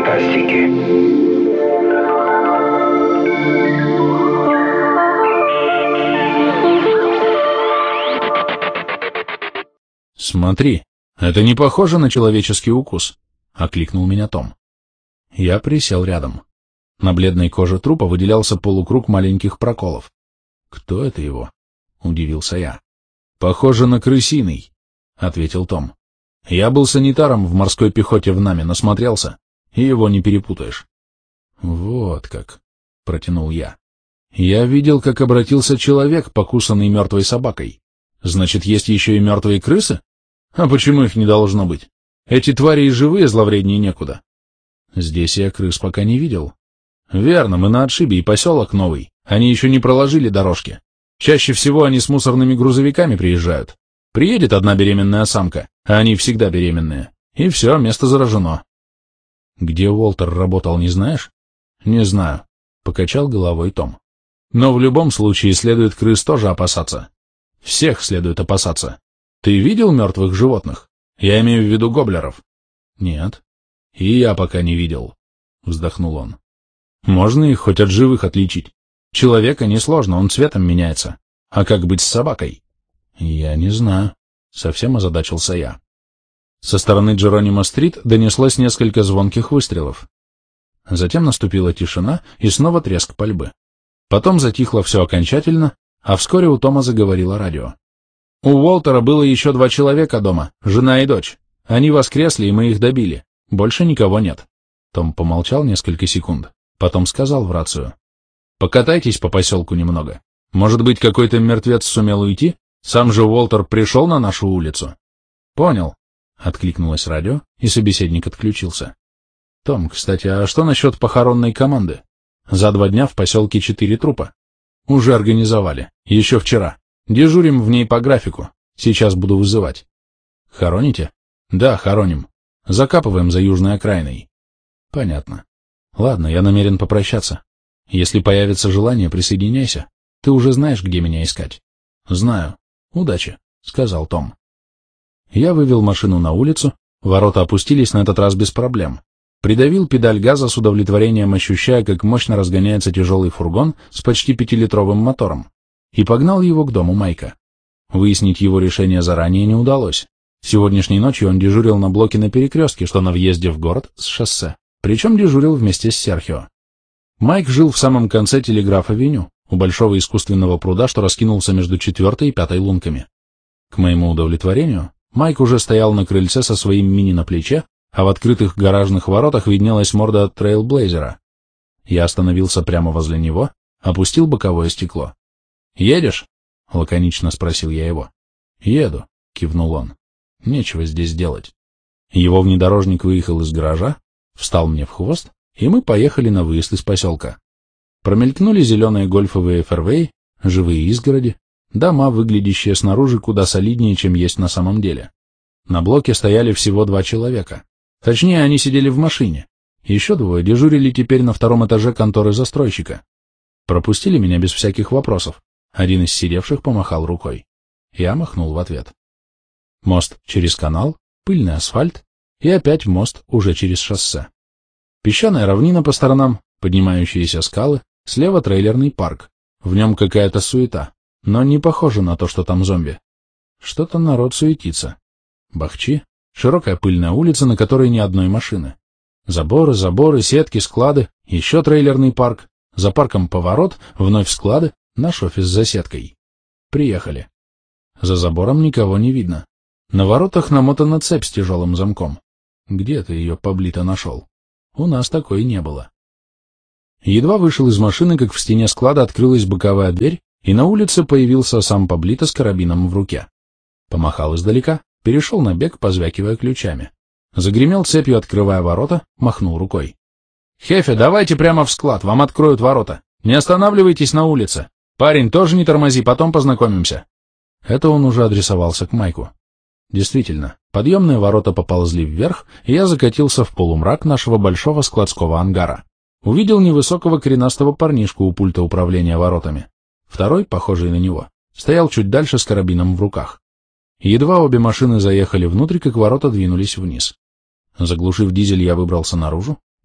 фантастики. «Смотри, это не похоже на человеческий укус», — окликнул меня Том. Я присел рядом. На бледной коже трупа выделялся полукруг маленьких проколов. «Кто это его?» — удивился я. «Похоже на крысиный», — ответил Том. «Я был санитаром в морской пехоте в Наме, насмотрелся, и его не перепутаешь». «Вот как», — протянул я. «Я видел, как обратился человек, покусанный мертвой собакой. Значит, есть еще и мертвые крысы? А почему их не должно быть? Эти твари и живые зловреднее некуда». «Здесь я крыс пока не видел». «Верно, мы на отшибе, и поселок новый. Они еще не проложили дорожки. Чаще всего они с мусорными грузовиками приезжают. Приедет одна беременная самка, а они всегда беременные. И все, место заражено». «Где Уолтер работал, не знаешь?» «Не знаю», — покачал головой Том. «Но в любом случае следует крыс тоже опасаться. Всех следует опасаться. Ты видел мертвых животных? Я имею в виду гоблеров». «Нет». «И я пока не видел», — вздохнул он. «Можно их хоть от живых отличить? Человека несложно, он цветом меняется. А как быть с собакой?» «Я не знаю», — совсем озадачился я. Со стороны Джеронима-стрит донеслось несколько звонких выстрелов. Затем наступила тишина и снова треск пальбы. Потом затихло все окончательно, а вскоре у Тома заговорило радио. «У Уолтера было еще 2 человека дома, жена и дочь. Они воскресли, и мы их добили. Больше никого нет». Том помолчал несколько секунд, потом сказал в рацию. «Покатайтесь по поселку немного. Может быть, какой-то мертвец сумел уйти? Сам же Уолтер пришел на нашу улицу». «Понял», — откликнулось радио, и собеседник отключился. «Том, кстати, а что насчет похоронной команды? За 2 дня в поселке 4 трупа. Уже организовали, еще вчера. Дежурим в ней по графику. Сейчас буду вызывать». «Хороните?» «Да, хороним. Закапываем за южной окраиной». «Понятно. Ладно, я намерен попрощаться. Если появится желание, присоединяйся. Ты уже знаешь, где меня искать». «Знаю. Удачи», — сказал Том. Я вывел машину на улицу, ворота опустились на этот раз без проблем. Придавил педаль газа с удовлетворением, ощущая, как мощно разгоняется тяжелый фургон с почти 5-литровым мотором, и погнал его к дому Майка. Выяснить его решение заранее не удалось. Сегодняшней ночью он дежурил на блоке на перекрестке, что на въезде в город с шоссе, причем дежурил вместе с Серхио. Майк жил в самом конце Телеграф-авеню, у большого искусственного пруда, что раскинулся между 4-й и 5-й лунками. К моему удовлетворению, Майк уже стоял на крыльце со своим мини на плече, а в открытых гаражных воротах виднелась морда от трейлблейзера. Я остановился прямо возле него, опустил боковое стекло. «Едешь?» — лаконично спросил я его. «Еду», — кивнул он. «Нечего здесь делать». Его внедорожник выехал из гаража, встал мне в хвост, и мы поехали на выезд из поселка. Промелькнули зеленые гольфовые фэрвей, живые изгороди, дома, выглядящие снаружи куда солиднее, чем есть на самом деле. На блоке стояли всего 2 человека. Точнее, они сидели в машине. Еще 2 дежурили теперь на 2-м этаже конторы застройщика. Пропустили меня без всяких вопросов. Один из сидевших помахал рукой. Я махнул в ответ. Мост через канал, пыльный асфальт и опять мост уже через шоссе. Песчаная равнина по сторонам, поднимающиеся скалы, слева трейлерный парк. В нем какая-то суета, но не похоже на то, что там зомби. Что-то народ суетится. Бахчи, широкая пыльная улица, на которой ни одной машины. Заборы, сетки, склады, еще трейлерный парк. За парком поворот, вновь склады, наш офис за сеткой. Приехали. За забором никого не видно. На воротах намотана цепь с тяжелым замком. Где ты ее, Паблито, нашел? У нас такой не было. Едва вышел из машины, как в стене склада открылась боковая дверь, и на улице появился сам Паблито с карабином в руке. Помахал издалека, перешел на бег, позвякивая ключами. Загремел цепью, открывая ворота, махнул рукой. «Хефе, давайте прямо в склад, вам откроют ворота. Не останавливайтесь на улице. Парень, тоже не тормози, потом познакомимся». Это он уже адресовался к Майку. Действительно, подъемные ворота поползли вверх, и я закатился в полумрак нашего большого складского ангара. Увидел невысокого коренастого парнишку у пульта управления воротами. Второй, похожий на него, стоял чуть дальше с карабином в руках. Едва обе машины заехали внутрь, как ворота двинулись вниз. Заглушив дизель, я выбрался наружу,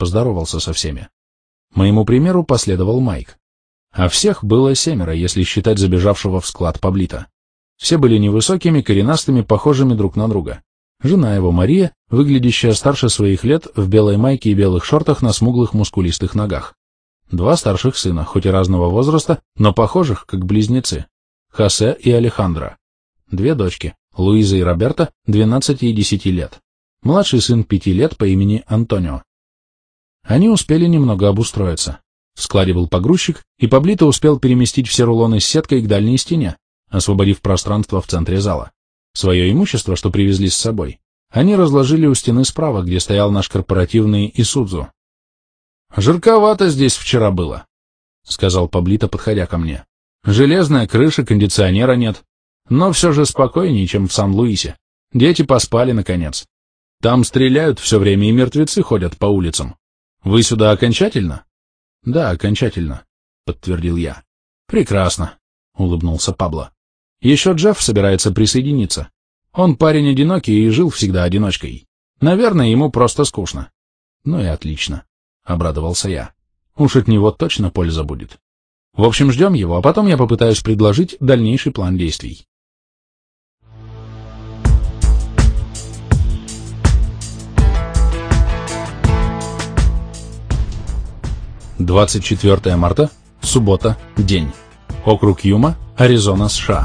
поздоровался со всеми. Моему примеру последовал Майк. А всех было 7, если считать забежавшего в склад Паблито. Все были невысокими, коренастыми, похожими друг на друга. Жена его, Мария, выглядящая старше своих лет, в белой майке и белых шортах на смуглых мускулистых ногах. 2 старших сына, хоть и разного возраста, но похожих, как близнецы. Хосе и Алехандро. 2 дочки, Луиза и Роберта, 12 и 10 лет. Младший сын 5 лет по имени Антонио. Они успели немного обустроиться. В складе был погрузчик, и Паблито успел переместить все рулоны с сеткой к дальней стене, освободив пространство в центре зала. Свое имущество, что привезли с собой, они разложили у стены справа, где стоял наш корпоративный Исудзу. «Жарковато здесь вчера было», — сказал Паблито, подходя ко мне. «Железная крыша, кондиционера нет. Но все же спокойнее, чем в Сан-Луисе. Дети поспали, наконец. Там стреляют все время, и мертвецы ходят по улицам. Вы сюда окончательно?» «Да, окончательно», — подтвердил я. «Прекрасно», — улыбнулся Пабло. «Еще Джефф собирается присоединиться. Он парень одинокий и жил всегда одиночкой. Наверное, ему просто скучно». «Ну и отлично», — обрадовался я. «Уж от него точно польза будет. В общем, ждем его, а потом я попытаюсь предложить дальнейший план действий». «24 марта, суббота, день. Округ Юма, Аризона, США».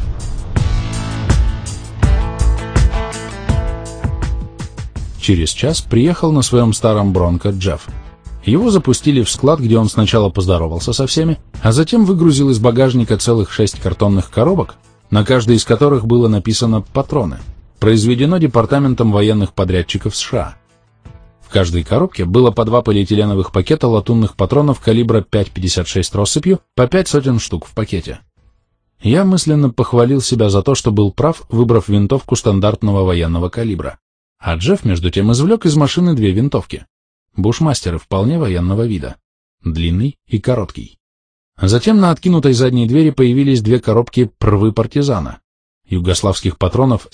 Через час приехал на своем старом Бронко Джефф. Его запустили в склад, где он сначала поздоровался со всеми, а затем выгрузил из багажника целых 6 картонных коробок, на каждой из которых было написано «Патроны», произведено Департаментом военных подрядчиков США. В каждой коробке было по 2 полиэтиленовых пакета латунных патронов калибра 5,56 россыпью, по 5 сотен штук в пакете. Я мысленно похвалил себя за то, что был прав, выбрав винтовку стандартного военного калибра. А Джефф, между тем, извлек из машины 2 винтовки. Бушмастеры вполне военного вида. Длинный и короткий. Затем на откинутой задней двери появились 2 коробки «Првы партизана». Югославских патронов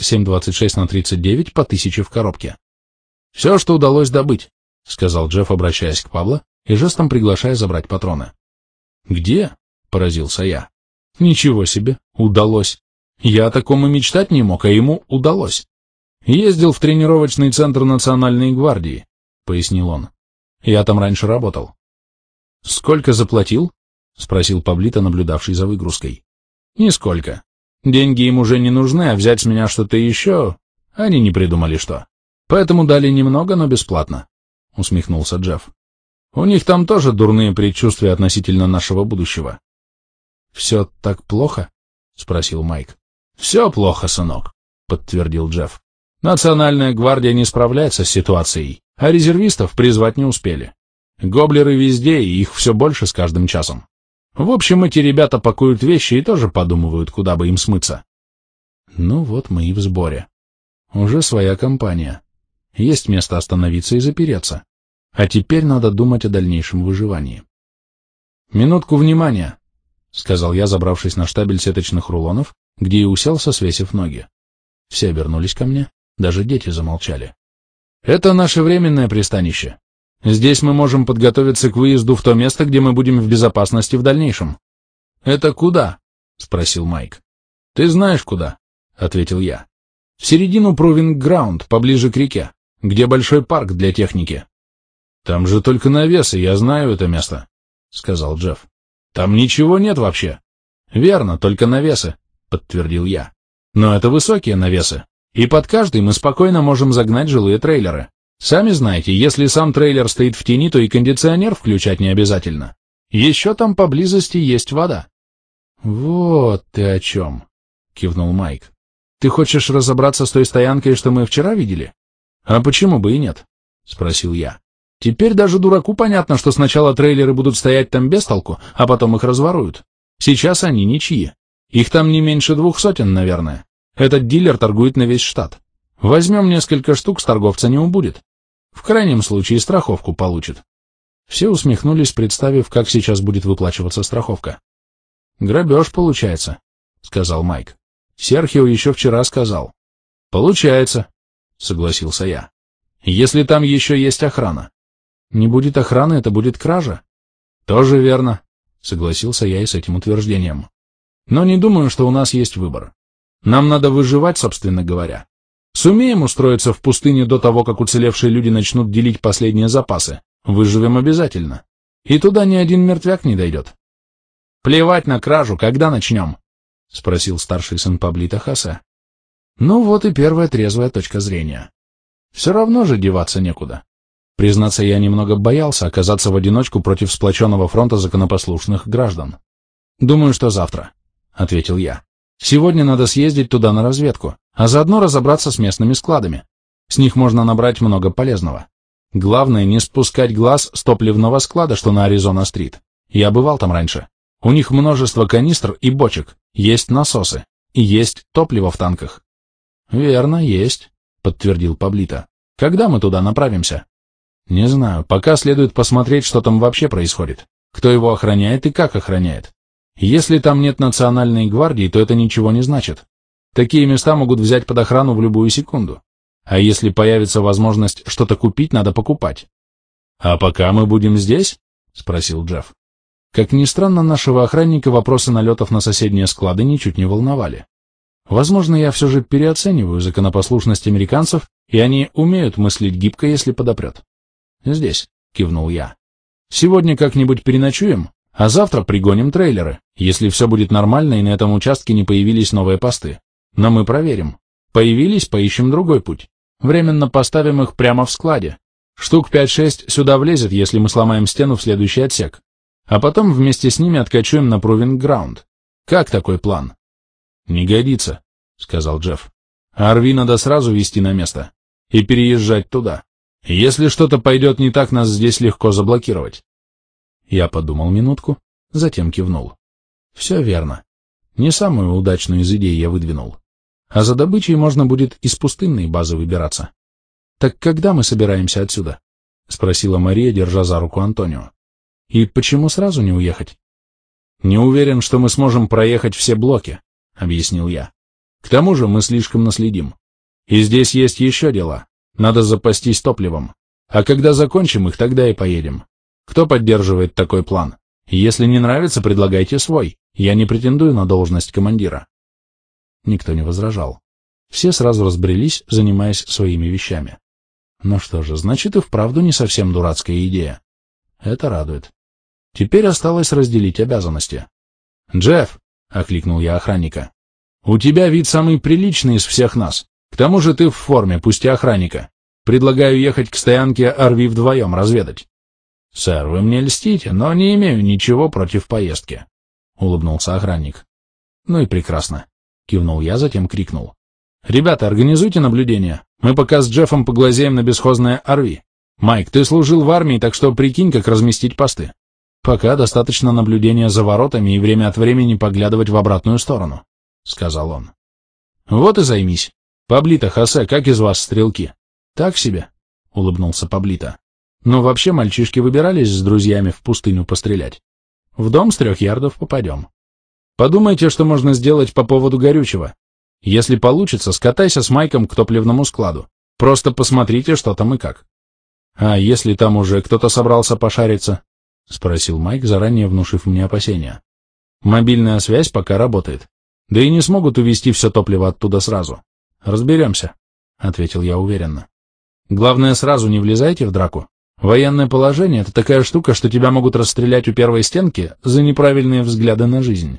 7,26×39 по 1000 в коробке. «Все, что удалось добыть», — сказал Джефф, обращаясь к Пабло и жестом приглашая забрать патроны. «Где?» — поразился я. «Ничего себе, удалось. Я о таком и мечтать не мог, а ему удалось. Ездил в тренировочный центр Национальной гвардии», — пояснил он. «Я там раньше работал». «Сколько заплатил?» — спросил Паблито, наблюдавший за выгрузкой. «Нисколько. Деньги им уже не нужны, а взять с меня что-то еще они не придумали что. Поэтому дали немного, но бесплатно», — усмехнулся Джефф. «У них там тоже дурные предчувствия относительно нашего будущего». «Все так плохо?» — спросил Майк. «Все плохо, сынок», — подтвердил Джефф. «Национальная гвардия не справляется с ситуацией, а резервистов призвать не успели. Гоблеры везде, и их все больше с каждым часом. В общем, эти ребята пакуют вещи и тоже подумывают, куда бы им смыться». «Ну вот мы и в сборе. Уже своя компания. Есть место остановиться и запереться. А теперь надо думать о дальнейшем выживании». «Минутку внимания», — сказал я, забравшись на штабель сеточных рулонов, где и уселся, свесив ноги. Все обернулись ко мне, даже дети замолчали. «Это наше временное пристанище. Здесь мы можем подготовиться к выезду в то место, где мы будем в безопасности в дальнейшем». «Это куда?» — спросил Майк. «Ты знаешь куда», — ответил я. «В середину Провинг-Граунд, поближе к реке, где большой парк для техники». «Там же только навесы, я знаю это место», — сказал Джефф. «Там ничего нет вообще». «Верно, только навесы», — подтвердил я. «Но это высокие навесы, и под каждый мы спокойно можем загнать жилые трейлеры. Сами знаете, если сам трейлер стоит в тени, то и кондиционер включать не обязательно. Еще там поблизости есть вода». «Вот ты о чем», — кивнул Майк. «Ты хочешь разобраться с той стоянкой, что мы вчера видели?» «А почему бы и нет?» — спросил я. «Теперь даже дураку понятно, что сначала трейлеры будут стоять там без толку, а потом их разворуют. Сейчас они ничьи. Их там не меньше 200, наверное. Этот дилер торгует на весь штат. Возьмем несколько штук, с торговца не убудет. В крайнем случае страховку получит». Все усмехнулись, представив, как сейчас будет выплачиваться страховка. «Грабеж получается», — сказал Майк. «Серхио еще вчера сказал». «Получается», — согласился я. «Если там еще есть охрана». Не будет охраны, это будет кража. Тоже верно, согласился я и с этим утверждением. Но не думаю, что у нас есть выбор. Нам надо выживать, собственно говоря. Сумеем устроиться в пустыне до того, как уцелевшие люди начнут делить последние запасы. Выживем обязательно. И туда ни один мертвяк не дойдет. Плевать на кражу, когда начнем? Спросил старший сын Паблито Хосе. Ну вот и первая трезвая точка зрения. Все равно же деваться некуда. Признаться, я немного боялся оказаться в одиночку против сплоченного фронта законопослушных граждан. «Думаю, что завтра», — ответил я. «Сегодня надо съездить туда на разведку, а заодно разобраться с местными складами. С них можно набрать много полезного. Главное, не спускать глаз с топливного склада, что на Аризона-стрит. Я бывал там раньше. У них множество канистр и бочек, есть насосы, и есть топливо в танках». «Верно, есть», — подтвердил Паблито. «Когда мы туда направимся?» «Не знаю, пока следует посмотреть, что там вообще происходит, кто его охраняет и как охраняет. Если там нет национальной гвардии, то это ничего не значит. Такие места могут взять под охрану в любую секунду. А если появится возможность что-то купить, надо покупать». «А пока мы будем здесь?» — спросил Джефф. Как ни странно, нашего охранника вопросы налетов на соседние склады ничуть не волновали. Возможно, я все же переоцениваю законопослушность американцев, и они умеют мыслить гибко, если подопрет. «Здесь», — кивнул я. «Сегодня как-нибудь переночуем, а завтра пригоним трейлеры, если все будет нормально и на этом участке не появились новые посты. Но мы проверим. Появились, поищем другой путь. Временно поставим их прямо в складе. Штук 5-6 сюда влезет, если мы сломаем стену в следующий отсек. А потом вместе с ними откачуем на Proving Ground. Как такой план?» «Не годится», — сказал Джефф. «Арви надо сразу везти на место и переезжать туда. Если что-то пойдет не так, нас здесь легко заблокировать». Я подумал минутку, затем кивнул. Все верно. Не самую удачную из идей я выдвинул. А за добычей можно будет из пустынной базы выбираться. «Так когда мы собираемся отсюда?» — спросила Мария, держа за руку Антонио. «И почему сразу не уехать?» «Не уверен, что мы сможем проехать все блоки», — объяснил я. «К тому же мы слишком наследим. И здесь есть еще дела. Надо запастись топливом. А когда закончим их, тогда и поедем. Кто поддерживает такой план? Если не нравится, предлагайте свой. Я не претендую на должность командира». Никто не возражал. Все сразу разбрелись, занимаясь своими вещами. Ну что же, значит и вправду не совсем дурацкая идея. Это радует. Теперь осталось разделить обязанности. «Джефф», — окликнул я охранника, — «у тебя вид самый приличный из всех нас. К тому же ты в форме, пусть и охранника. Предлагаю ехать к стоянке Арви вдвоем разведать». «Сэр, вы мне льстите, но не имею ничего против поездки», — улыбнулся охранник. «Ну и прекрасно», — кивнул я, затем крикнул. «Ребята, организуйте наблюдение. Мы пока с Джеффом поглазеем на бесхозное Арви. Майк, ты служил в армии, так что прикинь, как разместить посты. Пока достаточно наблюдения за воротами и время от времени поглядывать в обратную сторону», — сказал он. «Вот и займись. Паблито, Хосе, как из вас стрелки?» «Так себе», — улыбнулся Паблито. «Но вообще мальчишки выбирались с друзьями в пустыню пострелять. В дом с 3 ярдов попадем. Подумайте, что можно сделать по поводу горючего. Если получится, скатайся с Майком к топливному складу. Просто посмотрите, что там и как». «А если там уже кто-то собрался пошариться?» — спросил Майк, заранее внушив мне опасения. «Мобильная связь пока работает. Да и не смогут увезти все топливо оттуда сразу. Разберемся», — ответил я уверенно. «Главное, сразу не влезайте в драку. Военное положение — это такая штука, что тебя могут расстрелять у первой стенки за неправильные взгляды на жизнь».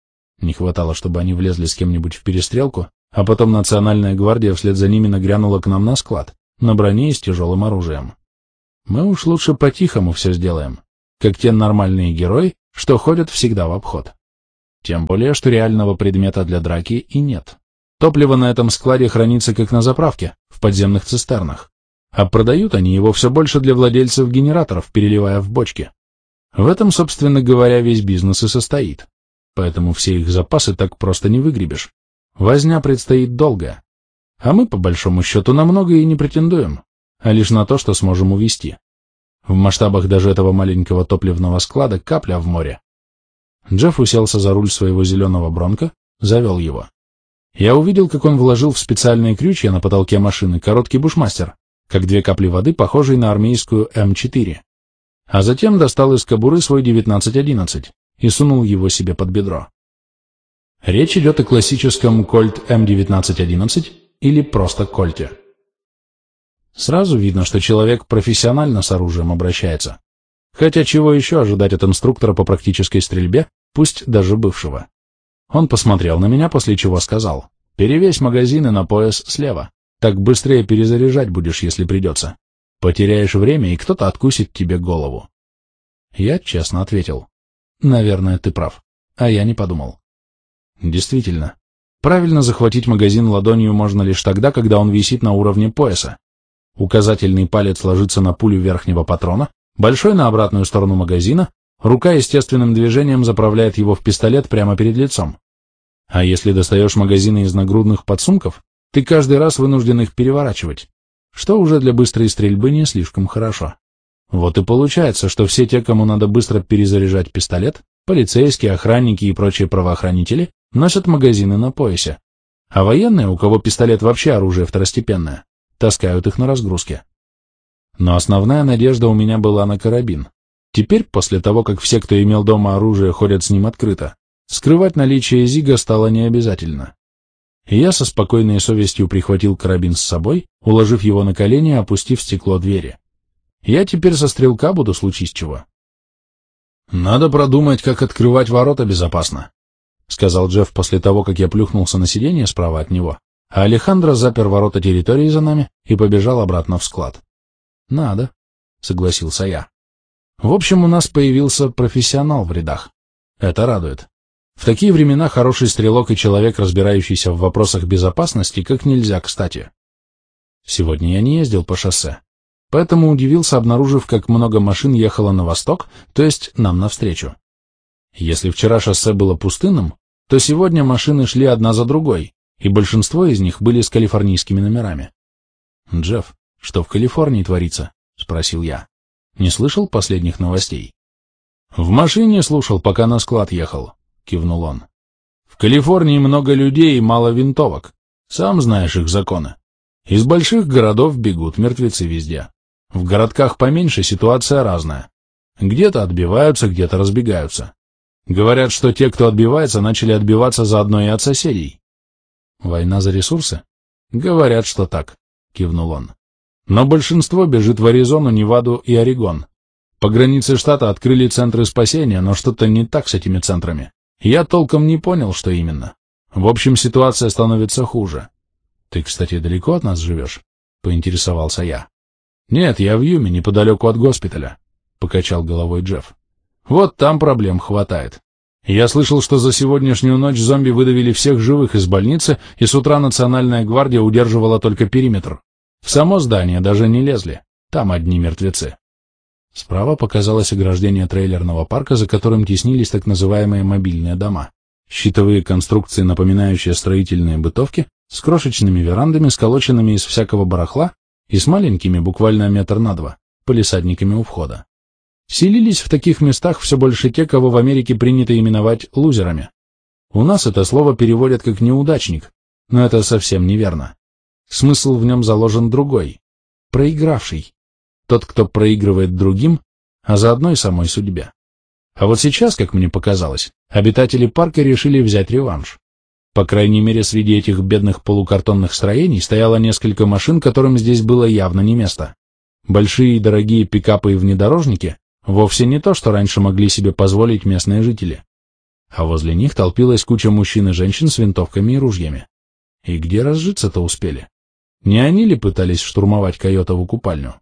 Не хватало, чтобы они влезли с кем-нибудь в перестрелку, а потом Национальная гвардия вслед за ними нагрянула к нам на склад, на броне и с тяжелым оружием. Мы уж лучше по-тихому все сделаем, как те нормальные герои, что ходят всегда в обход. Тем более, что реального предмета для драки и нет. Топливо на этом складе хранится как на заправке, в подземных цистернах. А продают они его все больше для владельцев генераторов, переливая в бочки. В этом, собственно говоря, весь бизнес и состоит. Поэтому все их запасы так просто не выгребешь. Возня предстоит долгая. А мы, по большому счету, на многое и не претендуем, а лишь на то, что сможем увезти. В масштабах даже этого маленького топливного склада капля в море. Джефф уселся за руль своего зеленого Бронко, завел его. Я увидел, как он вложил в специальные крючья на потолке машины короткий бушмастер, как две капли воды, похожей на армейскую М4. А затем достал из кобуры свой 1911 и сунул его себе под бедро. Речь идет о классическом Colt М1911 или просто Кольте. Сразу видно, что человек профессионально с оружием обращается. Хотя чего еще ожидать от инструктора по практической стрельбе, пусть даже бывшего. Он посмотрел на меня, после чего сказал: «Перевесь магазины на пояс слева. Так быстрее перезаряжать будешь, если придется. Потеряешь время, и кто-то откусит тебе голову». Я честно ответил: «Наверное, ты прав». А я не подумал. Действительно, правильно захватить магазин ладонью можно лишь тогда, когда он висит на уровне пояса. Указательный палец ложится на пулю верхнего патрона, большой на обратную сторону магазина, рука естественным движением заправляет его в пистолет прямо перед лицом. А если достаешь магазины из нагрудных подсумков, ты каждый раз вынужден их переворачивать, что уже для быстрой стрельбы не слишком хорошо. Вот и получается, что все те, кому надо быстро перезаряжать пистолет, полицейские, охранники и прочие правоохранители, носят магазины на поясе. А военные, у кого пистолет вообще оружие второстепенное, таскают их на разгрузке. Но основная надежда у меня была на карабин. Теперь, после того, как все, кто имел дома оружие, ходят с ним открыто, скрывать наличие ЗИГа стало необязательно. И я со спокойной совестью прихватил карабин с собой, уложив его на колени и опустив стекло двери. Я теперь со стрелка буду, случись чего. «Надо продумать, как открывать ворота безопасно», — сказал Джефф после того, как я плюхнулся на сиденье справа от него, а Алехандро запер ворота территории за нами и побежал обратно в склад. «Надо», — согласился я. «В общем, у нас появился профессионал в рядах. Это радует. В такие времена хороший стрелок и человек, разбирающийся в вопросах безопасности, как нельзя кстати. Сегодня я не ездил по шоссе, поэтому удивился, обнаружив, как много машин ехало на восток, то есть нам навстречу. Если вчера шоссе было пустынным, то сегодня машины шли одна за другой, и большинство из них были с калифорнийскими номерами. «Джефф, что в Калифорнии творится?» — спросил я. «Не слышал последних новостей?» «В машине слушал, пока на склад ехал», — кивнул он. «В Калифорнии много людей и мало винтовок. Сам знаешь их законы. Из больших городов бегут мертвецы везде. В городках поменьше ситуация разная. Где-то отбиваются, где-то разбегаются. Говорят, что те, кто отбивается, начали отбиваться заодно и от соседей». «Война за ресурсы?» «Говорят, что так», — кивнул он. «Но большинство бежит в Аризону, Неваду и Орегон. По границе штата открыли центры спасения, но что-то не так с этими центрами. Я толком не понял, что именно. В общем, ситуация становится хуже». «Ты, кстати, далеко от нас живешь?» — поинтересовался я. «Нет, я в Юме, неподалеку от госпиталя», — покачал головой Джефф. «Вот там проблем хватает. Я слышал, что за сегодняшнюю ночь зомби выдавили всех живых из больницы, и с утра Национальная гвардия удерживала только периметр. В само здание даже не лезли. Там одни мертвецы». Справа показалось ограждение трейлерного парка, за которым теснились так называемые мобильные дома. Щитовые конструкции, напоминающие строительные бытовки, с крошечными верандами, сколоченными из всякого барахла и с маленькими, буквально метр на два, палисадниками у входа. Селились в таких местах все больше те, кого в Америке принято именовать лузерами. У нас это слово переводят как «неудачник», но это совсем неверно. Смысл в нем заложен другой — проигравший. Тот, кто проигрывает другим, а заодно и самой судьбе. А вот сейчас, как мне показалось, обитатели парка решили взять реванш. По крайней мере, среди этих бедных полукартонных строений стояло несколько машин, которым здесь было явно не место. Большие и дорогие пикапы и внедорожники вовсе не то, что раньше могли себе позволить местные жители. А возле них толпилась куча мужчин и женщин с винтовками и ружьями. И где разжиться-то успели? Не они ли пытались штурмовать Койотову купальню?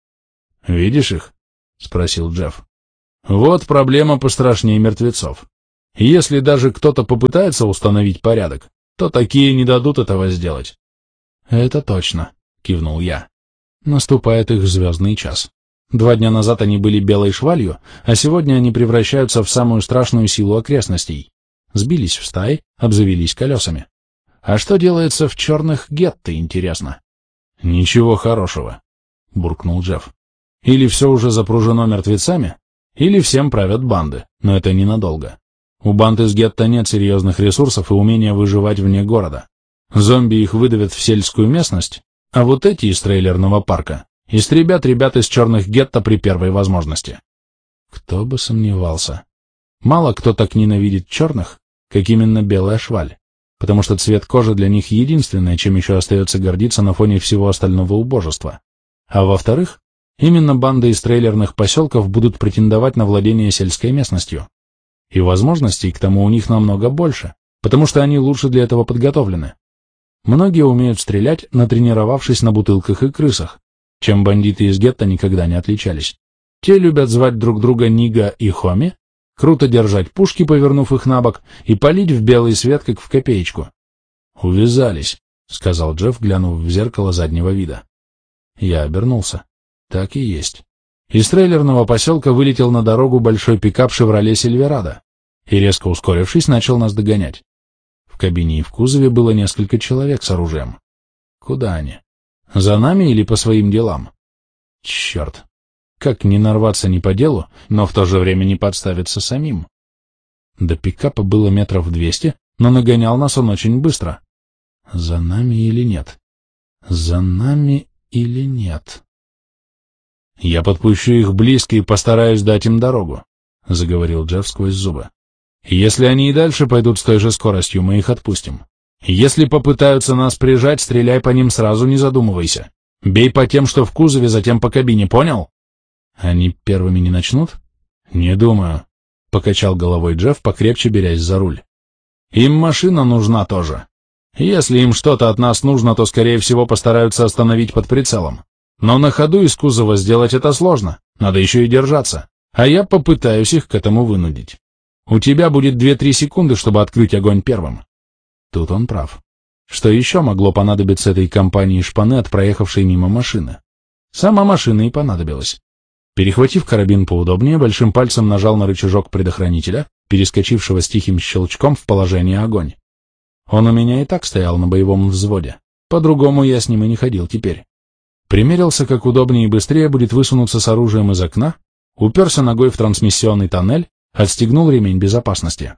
«Видишь их?» — спросил Джефф. «Вот проблема пострашнее мертвецов. Если даже кто-то попытается установить порядок, то такие не дадут этого сделать». «Это точно», — кивнул я. «Наступает их звездный час. 2 дня назад они были белой швалью, а сегодня они превращаются в самую страшную силу окрестностей. Сбились в стаи, обзавелись колесами. А что делается в черных гетто, интересно?» «Ничего хорошего», — буркнул Джефф. «Или все уже запружено мертвецами, или всем правят банды, но это ненадолго. У банд из гетто нет серьезных ресурсов и умения выживать вне города. Зомби их выдавят в сельскую местность, А вот эти из трейлерного парка истребят ребят из черных гетто при первой возможности. Кто бы сомневался. Мало кто так ненавидит черных, как именно белая шваль, потому что цвет кожи для них единственное, чем еще остается гордиться на фоне всего остального убожества. А во-вторых, именно банды из трейлерных поселков будут претендовать на владение сельской местностью. И возможностей к тому у них намного больше, потому что они лучше для этого подготовлены. Многие умеют стрелять, натренировавшись на бутылках и крысах, чем бандиты из гетто никогда не отличались. Те любят звать друг друга Нига и Хоми, круто держать пушки, повернув их на бок, и палить в белый свет, как в копеечку. «Увязались», — сказал Джефф, глянув в зеркало заднего вида. Я обернулся. Так и есть. Из трейлерного поселка вылетел на дорогу большой пикап «Шевроле Сильверадо» и, резко ускорившись, начал нас догонять. В кабине и в кузове было несколько человек с оружием. Куда они? За нами или по своим делам? Черт! Как не нарваться не по делу, но в то же время не подставиться самим? До пикапа было метров 200, но нагонял нас он очень быстро. За нами или нет? За нами или нет? «Я подпущу их близко и постараюсь дать им дорогу», — заговорил Джефф сквозь зубы. «Если они и дальше пойдут с той же скоростью, мы их отпустим. Если попытаются нас прижать, стреляй по ним сразу, не задумывайся. Бей по тем, что в кузове, затем по кабине, понял?» «Они первыми не начнут?» «Не думаю», — покачал головой Джефф, покрепче берясь за руль. «Им машина нужна тоже. Если им что-то от нас нужно, то, скорее всего, постараются остановить под прицелом. Но на ходу из кузова сделать это сложно, надо еще и держаться, а я попытаюсь их к этому вынудить. У тебя будет 2-3 секунды, чтобы открыть огонь первым». Тут он прав. Что еще могло понадобиться этой компании шпаны от проехавшей мимо машины? Сама машина и понадобилась. Перехватив карабин поудобнее, большим пальцем нажал на рычажок предохранителя, перескочившего с тихим щелчком в положение огонь. Он у меня и так стоял на боевом взводе, по-другому я с ним и не ходил теперь. Примерился, как удобнее и быстрее будет высунуться с оружием из окна, уперся ногой в трансмиссионный тоннель, отстегнул ремень безопасности.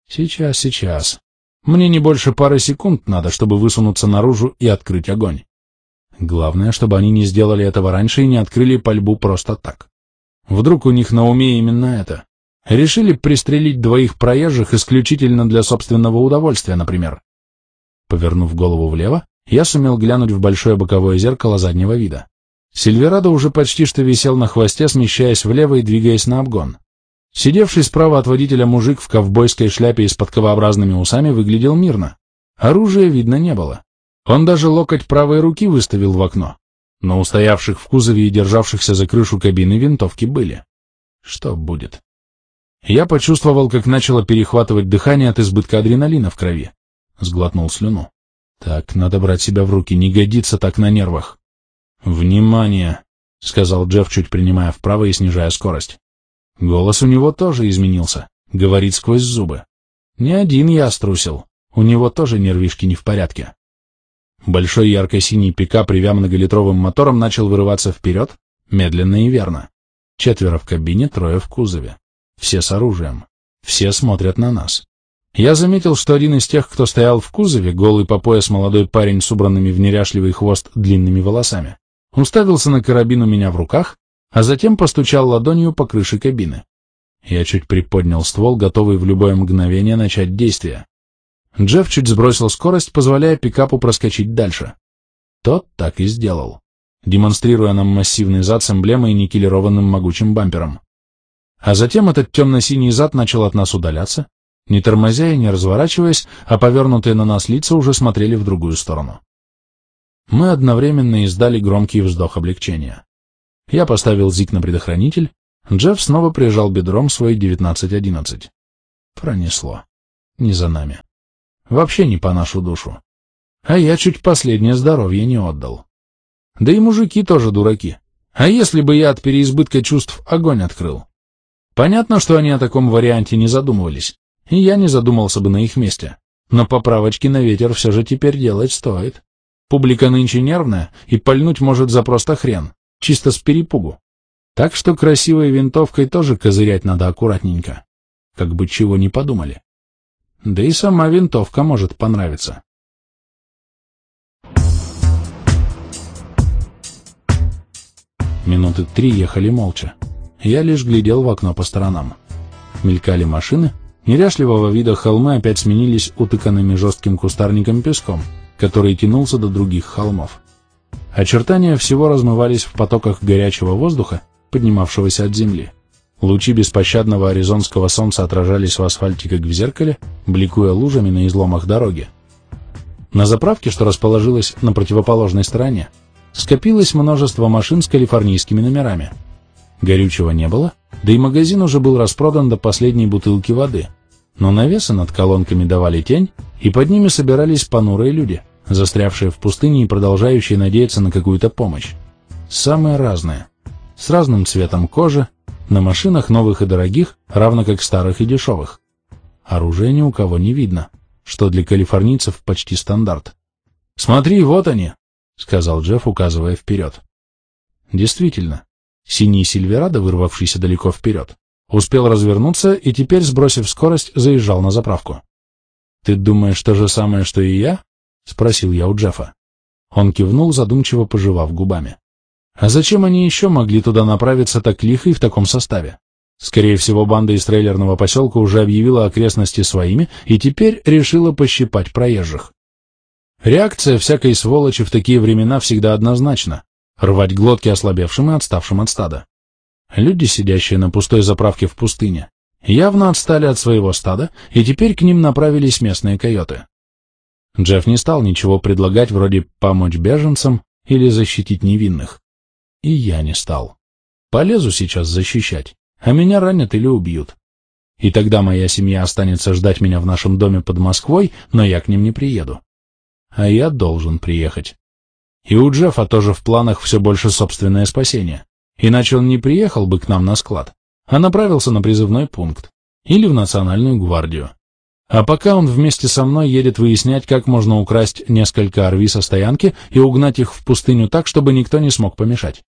Сейчас. Мне не больше пары секунд надо, чтобы высунуться наружу и открыть огонь. Главное, чтобы они не сделали этого раньше и не открыли пальбу просто так. Вдруг у них на уме именно это. Решили пристрелить двоих проезжих исключительно для собственного удовольствия, например. Повернув голову влево, я сумел глянуть в большое боковое зеркало заднего вида. Сильверадо уже почти что висел на хвосте, смещаясь влево и двигаясь на обгон. Сидевший справа от водителя мужик в ковбойской шляпе и с подковообразными усами выглядел мирно. Оружия видно не было. Он даже локоть правой руки выставил в окно. Но у стоявших в кузове и державшихся за крышу кабины винтовки были. Что будет? Я почувствовал, как начало перехватывать дыхание от избытка адреналина в крови. Сглотнул слюну. Так, надо брать себя в руки, не годится так на нервах. «Внимание!» — сказал Джефф, чуть принимая вправо и снижая скорость. Голос у него тоже изменился, говорит сквозь зубы. Не один я струсил, у него тоже нервишки не в порядке. Большой ярко-синий пикап, ревя многолитровым мотором, начал вырываться вперед, медленно и верно. 4 в кабине, 3 в кузове. Все с оружием. Все смотрят на нас. Я заметил, что один из тех, кто стоял в кузове, голый по пояс молодой парень с убранными в неряшливый хвост длинными волосами, уставился на карабин у меня в руках, а затем постучал ладонью по крыше кабины. Я чуть приподнял ствол, готовый в любое мгновение начать действие. Джефф чуть сбросил скорость, позволяя пикапу проскочить дальше. Тот так и сделал, демонстрируя нам массивный зад с эмблемой и никелированным могучим бампером. А затем этот темно-синий зад начал от нас удаляться, не тормозя и не разворачиваясь, а повернутые на нас лица уже смотрели в другую сторону. Мы одновременно издали громкий вздох облегчения. Я поставил ЗИК на предохранитель, Джефф снова прижал бедром свой 1911. Пронесло. Не за нами. Вообще не по нашу душу. А я чуть последнее здоровье не отдал. Да и мужики тоже дураки. А если бы я от переизбытка чувств огонь открыл? Понятно, что они о таком варианте не задумывались, и я не задумался бы на их месте. Но поправочки на ветер все же теперь делать стоит. Публика нынче нервная, и пальнуть может за просто хрен, чисто с перепугу. Так что красивой винтовкой тоже козырять надо аккуратненько, как бы чего не подумали. Да и сама винтовка может понравиться. Минуты 3 ехали молча. Я лишь глядел в окно по сторонам. Мелькали машины, неряшливого вида холмы опять сменились утыканными жестким кустарником песком, который тянулся до других холмов. Очертания всего размывались в потоках горячего воздуха, поднимавшегося от земли. Лучи беспощадного аризонского солнца отражались в асфальте, как в зеркале, бликуя лужами на изломах дороги. На заправке, что расположилась на противоположной стороне, скопилось множество машин с калифорнийскими номерами. Горючего не было, да и магазин уже был распродан до последней бутылки воды, но навесы над колонками давали тень, и под ними собирались понурые люди, застрявшие в пустыне и продолжающие надеяться на какую-то помощь. Самые разные, с разным цветом кожи, на машинах новых и дорогих, равно как старых и дешевых. Оружия ни у кого не видно, что для калифорнийцев почти стандарт. «Смотри, вот они!» — сказал Джефф, указывая вперед. Действительно, синий Сильверадо, вырвавшийся далеко вперед, успел развернуться и теперь, сбросив скорость, заезжал на заправку. «Ты думаешь то же самое, что и я?» — спросил я у Джеффа. Он кивнул, задумчиво пожевав губами. «А зачем они еще могли туда направиться так лихо и в таком составе? Скорее всего, банда из трейлерного поселка уже объявила окрестности своими и теперь решила пощипать проезжих. Реакция всякой сволочи в такие времена всегда однозначна — рвать глотки ослабевшим и отставшим от стада. Люди, сидящие на пустой заправке в пустыне, явно отстали от своего стада, и теперь к ним направились местные койоты. Джефф не стал ничего предлагать вроде помочь беженцам или защитить невинных. И я не стал. Полезу сейчас защищать, а меня ранят или убьют. И тогда моя семья останется ждать меня в нашем доме под Москвой, но я к ним не приеду. А я должен приехать. И у Джеффа тоже в планах все больше собственное спасение. Иначе он не приехал бы к нам на склад, а направился на призывной пункт или в Национальную гвардию. А пока он вместе со мной едет выяснять, как можно украсть несколько RV со стоянки и угнать их в пустыню так, чтобы никто не смог помешать.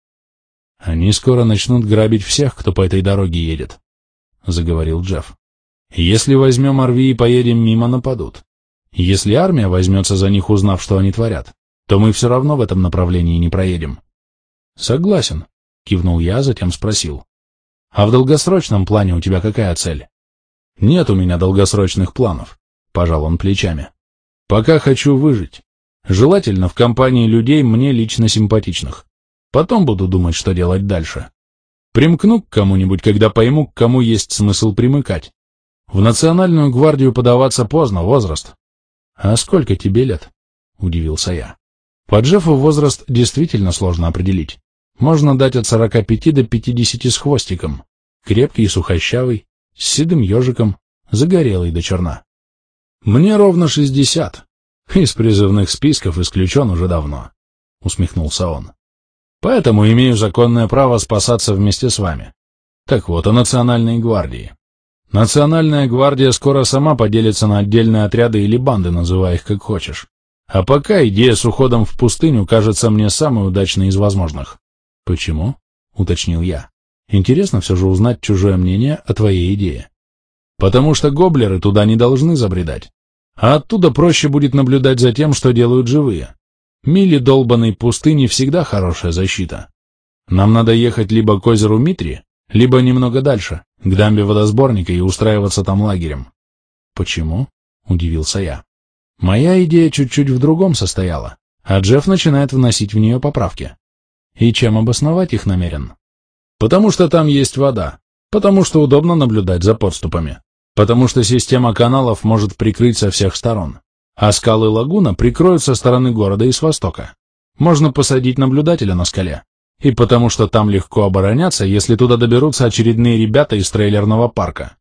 «Они скоро начнут грабить всех, кто по этой дороге едет», — заговорил Джефф. «Если возьмем RV и поедем мимо, нападут. Если армия возьмется за них, узнав, что они творят, то мы все равно в этом направлении не проедем». «Согласен», — кивнул я, затем спросил. «А в долгосрочном плане у тебя какая цель?» «Нет у меня долгосрочных планов», — пожал он плечами. «Пока хочу выжить. Желательно в компании людей мне лично симпатичных. Потом буду думать, что делать дальше. Примкну к кому-нибудь, когда пойму, к кому есть смысл примыкать. В Национальную гвардию подаваться поздно, возраст». «А сколько тебе лет?» — удивился я. По Джеффу возраст действительно сложно определить. Можно дать от 45 до 50 с хвостиком. Крепкий и сухощавый, с седым ежиком, загорелый до черна. «Мне ровно 60. Из призывных списков исключен уже давно», — усмехнулся он. «Поэтому имею законное право спасаться вместе с вами. Так вот, о Национальной гвардии. Национальная гвардия скоро сама поделится на отдельные отряды или банды, называй их как хочешь. А пока идея с уходом в пустыню кажется мне самой удачной из возможных». «Почему?» — уточнил я. «Интересно все же узнать чужое мнение о твоей идее». «Потому что гоблеры туда не должны забредать. А оттуда проще будет наблюдать за тем, что делают живые. Мили долбанной пустыни всегда хорошая защита. Нам надо ехать либо к озеру Митри, либо немного дальше, к дамбе водосборника и устраиваться там лагерем». «Почему?» — удивился я. «Моя идея чуть-чуть в другом состояла, а Джефф начинает вносить в нее поправки. И чем обосновать их намерен?» «Потому что там есть вода, потому что удобно наблюдать за подступами, потому что система каналов может прикрыть со всех сторон, а скалы лагуна прикроют со стороны города и с востока. Можно посадить наблюдателя на скале, и потому что там легко обороняться, если туда доберутся очередные ребята из трейлерного парка».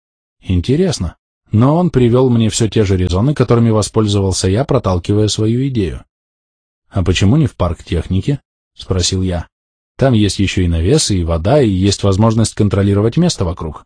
Интересно, но он привел мне все те же резоны, которыми воспользовался я, проталкивая свою идею. «А почему не в парк техники?» — спросил я. «Там есть еще и навесы, и вода, и есть возможность контролировать место вокруг».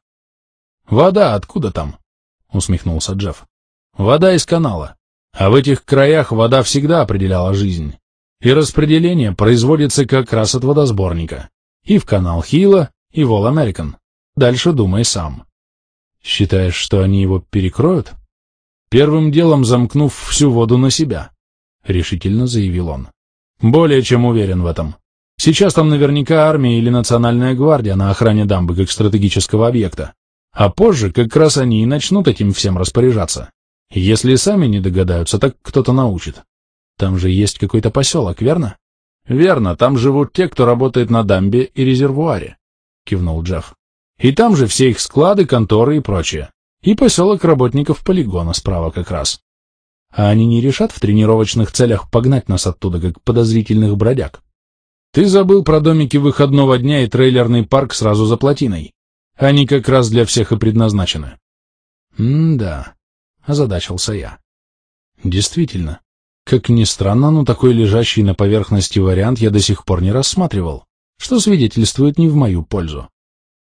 «Вода откуда там?» — усмехнулся Джефф. «Вода из канала. А в этих краях вода всегда определяла жизнь. И распределение производится как раз от водосборника. И в канал Хила, и в All American. Дальше думай сам». «Считаешь, что они его перекроют?» «Первым делом замкнув всю воду на себя», — решительно заявил он. «Более чем уверен в этом. Сейчас там наверняка армия или национальная гвардия на охране дамбы как стратегического объекта. А позже как раз они и начнут этим всем распоряжаться. Если сами не догадаются, так кто-то научит. Там же есть какой-то поселок, верно? Верно, там живут те, кто работает на дамбе и резервуаре, кивнул Джефф. И там же все их склады, конторы и прочее. И поселок работников полигона справа как раз. А они не решат в тренировочных целях погнать нас оттуда, как подозрительных бродяг? Ты забыл про домики выходного дня и трейлерный парк сразу за плотиной. Они как раз для всех и предназначены. Да, озадачился я. Действительно, как ни странно, но такой лежащий на поверхности вариант я до сих пор не рассматривал, что свидетельствует не в мою пользу.